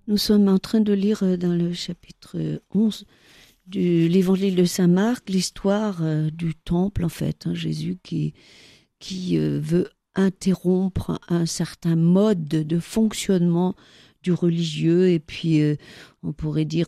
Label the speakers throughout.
Speaker 1: Nous sommes en train de lire dans le chapitre 11 de l'évangile de saint Marc l'histoire du temple, en fait. Jésus qui veut interrompre un certain mode de fonctionnement du religieux, et puis on pourrait dire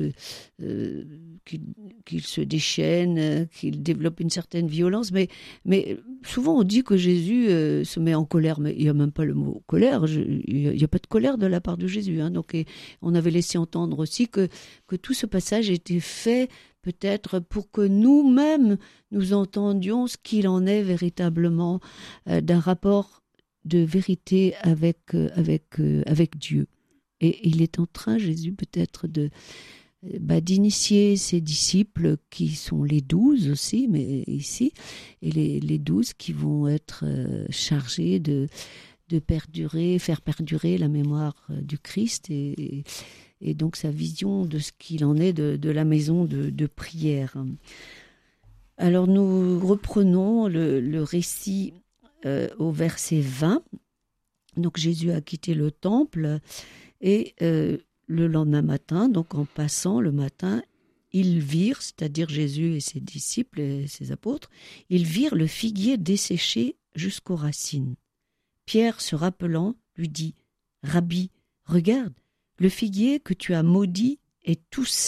Speaker 1: qu'il se déchaîne, qu'il développe une certaine violence, mais souvent on dit que Jésus se met en colère, mais il n'y a même pas le mot colère, il n'y a pas de colère de la part de Jésus, donc on avait laissé entendre aussi que tout ce passage était fait peut-être pour que nous-mêmes nous entendions ce qu'il en est véritablement d'un rapport de vérité avec Dieu. Et il est en train, Jésus, peut-être d'initier ses disciples, qui sont les 12 aussi, mais ici, et les 12 qui vont être chargés de faire perdurer la mémoire du Christ et donc sa vision de ce qu'il en est de la maison de prière. Alors nous reprenons le récit au verset 20. Donc Jésus a quitté le temple et le lendemain matin, donc en passant le matin, ils virent, c'est-à-dire Jésus et ses disciples et ses apôtres, ils virent le figuier desséché jusqu'aux racines. Pierre, se rappelant, lui dit « Rabbi, regarde, le figuier que tu as maudit est tout sec. »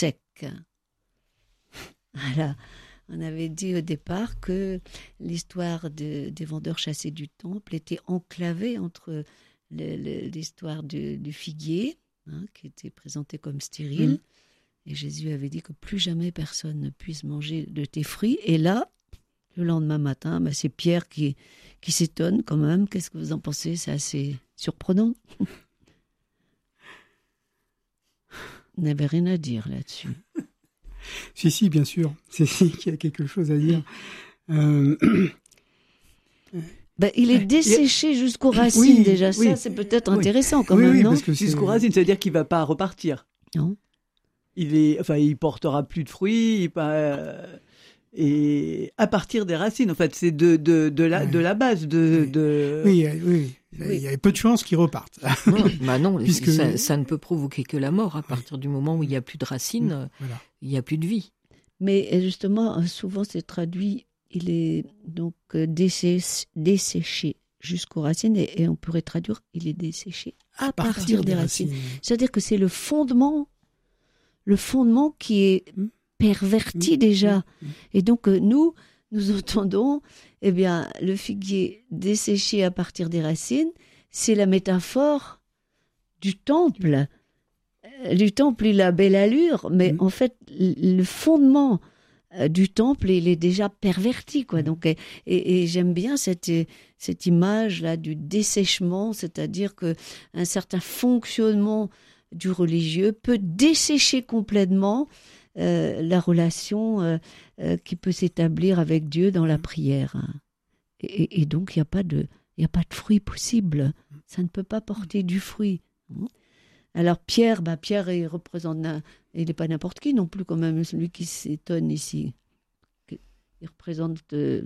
Speaker 1: Voilà. On avait dit au départ que l'histoire des vendeurs chassés du temple était enclavée entre l'histoire du figuier, qui était présenté comme stérile, et Jésus avait dit que plus jamais personne ne puisse manger de tes fruits. Et là, le lendemain matin, c'est Pierre qui s'étonne quand même. Qu'est-ce que vous en pensez ? C'est assez surprenant. Vous n'avez rien à dire là-dessus.
Speaker 2: Si, bien sûr. C'est qu'il y a quelque chose à dire.
Speaker 1: Il est desséché jusqu'aux racines, déjà. Ça, c'est peut-être intéressant quand même, non ?
Speaker 3: Parce que jusqu'aux racines, ça veut dire qu'il ne va pas repartir. Non. Il portera plus de fruits, et à partir des racines, en fait, c'est de la base.
Speaker 2: Oui. Il y a peu de chances qu'ils repartent.
Speaker 4: Non, puisque ça ne peut provoquer que la mort. À partir du moment où il n'y a plus de racines, il n'y a plus de vie.
Speaker 1: Mais justement, souvent c'est traduit, il est donc desséché jusqu'aux racines, et on pourrait traduire, il est desséché à partir des racines. C'est-à-dire que c'est le fondement qui est perverti déjà. Et donc nous entendons, le figuier desséché à partir des racines, c'est la métaphore du temple. Du temple, il a belle allure, mais en fait, le fondement du temple, il est déjà perverti, quoi. Donc, et j'aime bien cette image-là du dessèchement, c'est-à-dire que un certain fonctionnement du religieux peut dessécher complètement la relation qui peut s'établir avec Dieu dans la prière. Et donc, il n'y a pas de fruit possible. Ça ne peut pas porter du fruit. Alors Pierre, il représente, il n'est pas n'importe qui non plus, quand même, celui qui s'étonne ici. Il représente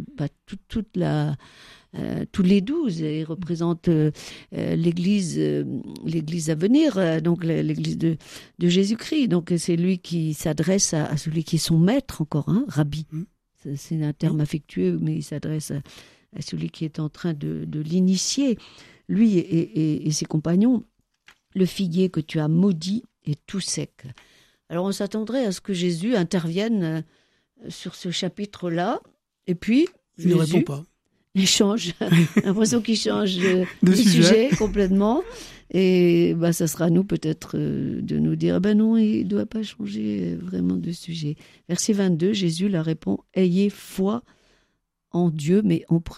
Speaker 1: tous les 12. Il représente l'Église à venir, donc l'Église de Jésus-Christ. Donc c'est lui qui s'adresse à celui qui est son maître encore, Rabbi. C'est un terme affectueux, mais il s'adresse à celui qui est en train de l'initier. Lui et ses compagnons. Le figuier que tu as maudit est tout sec. Alors on s'attendrait à ce que Jésus intervienne sur ce chapitre-là, et puis
Speaker 2: il ne répond pas.
Speaker 1: Il change, l'impression qu'il change de sujet complètement, et ça sera à nous peut-être de nous dire non, il ne doit pas changer vraiment de sujet. Verset 22, Jésus leur répond « Ayez foi en Dieu », mais on